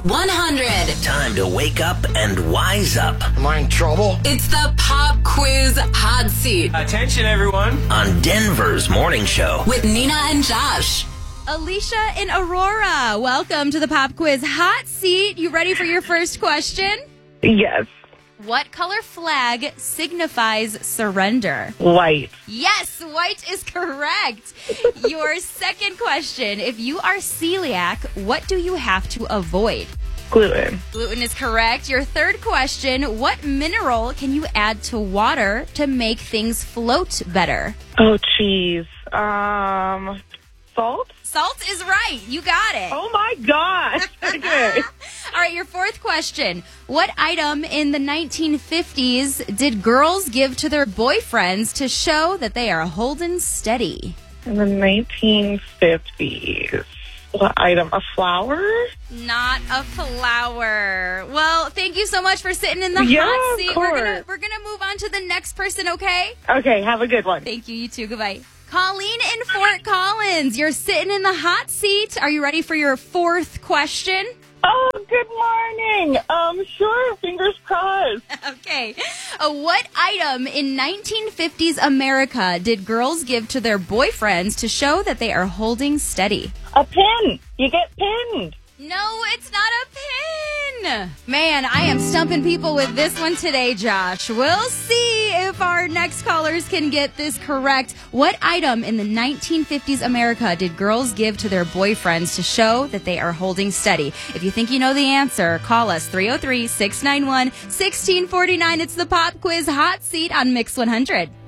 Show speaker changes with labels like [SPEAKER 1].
[SPEAKER 1] 100.
[SPEAKER 2] Time to wake up and wise up
[SPEAKER 3] Am I in trouble?
[SPEAKER 1] It's the Pop Quiz Hot Seat
[SPEAKER 4] Attention, everyone.
[SPEAKER 2] on Denver's Morning Show.
[SPEAKER 1] with Nina and Josh.
[SPEAKER 5] Alicia in Aurora, welcome to the Pop Quiz Hot Seat. You ready for your first question?
[SPEAKER 6] Yes.
[SPEAKER 5] What color flag signifies surrender?
[SPEAKER 6] White.
[SPEAKER 5] Yes, white is correct. Your second question, if you are celiac, what do you have to avoid?
[SPEAKER 6] Gluten.
[SPEAKER 5] Gluten is correct. Your third question, what mineral can you add to water to make things float better?
[SPEAKER 6] Oh, cheese. Salt?
[SPEAKER 5] Salt is right. You got it.
[SPEAKER 6] Oh, my gosh. Okay.
[SPEAKER 5] All right, your fourth question. What item in the 1950s did girls give to their boyfriends to show that they are holding steady?
[SPEAKER 6] In the 1950s. What item? A flower?
[SPEAKER 5] Not a flower. Well, thank you so much for sitting in the
[SPEAKER 6] Yeah,
[SPEAKER 5] hot
[SPEAKER 6] of
[SPEAKER 5] seat.
[SPEAKER 6] course.
[SPEAKER 5] We're gonna move on to the next person, okay?
[SPEAKER 6] Okay, have a good one.
[SPEAKER 5] Thank you, you too. Goodbye. Colleen in Fort Collins, you're sitting in the hot seat. Are you ready for your fourth question?
[SPEAKER 6] Oh, good morning. Sure, fingers crossed.
[SPEAKER 5] Okay. What item in 1950s America did girls give to their boyfriends to show that they are holding steady?
[SPEAKER 6] A pin. You get pinned.
[SPEAKER 5] No, it's not a pin. Man, I am stumping people with this one today, Josh. We'll see if our next callers can get this correct. What item in the 1950s America did girls give to their boyfriends to show that they are holding steady? If you think you know the answer, call us 303-691-1649. It's the Pop Quiz Hot Seat on Mix 100.